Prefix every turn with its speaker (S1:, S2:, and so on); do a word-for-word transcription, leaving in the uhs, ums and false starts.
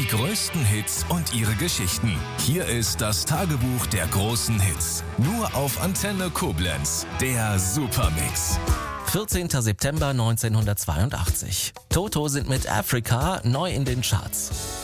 S1: Die größten Hits und ihre Geschichten. Hier ist das Tagebuch der großen Hits. Nur auf Antenne Koblenz. Der Supermix.
S2: vierzehnter September neunzehnhundertzweiundachtzig. Toto sind mit Africa neu in den Charts.